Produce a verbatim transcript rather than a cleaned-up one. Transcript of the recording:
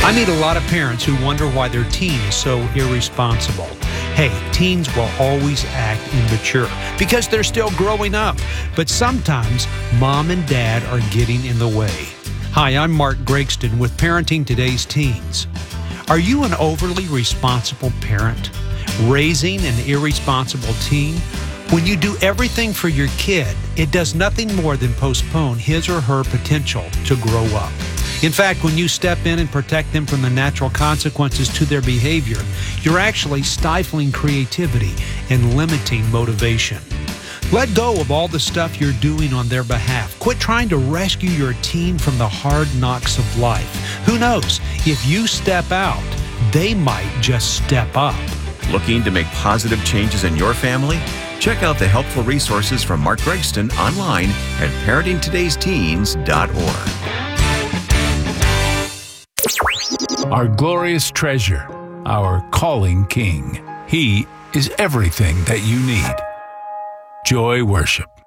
I meet a lot of parents who wonder why their teen is so irresponsible. Hey, teens will always act immature because they're still growing up. But sometimes mom and dad are getting in the way. Hi, I'm Mark Gregston with Parenting Today's Teens. Are you an overly responsible parent? Raising an irresponsible teen? When you do everything for your kid, it does nothing more than postpone his or her potential to grow up. In fact, when you step in and protect them from the natural consequences to their behavior, you're actually stifling creativity and limiting motivation. Let go of all the stuff you're doing on their behalf. Quit trying to rescue your teen from the hard knocks of life. Who knows? If you step out, they might just step up. Looking to make positive changes in your family? Check out the helpful resources from Mark Gregston online at parenting todays teens dot org. Our glorious treasure, our calling King. He is everything that you need. Joy Worship.